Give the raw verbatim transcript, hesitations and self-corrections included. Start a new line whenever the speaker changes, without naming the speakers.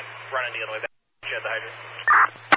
to run into the other way back at the hydrant.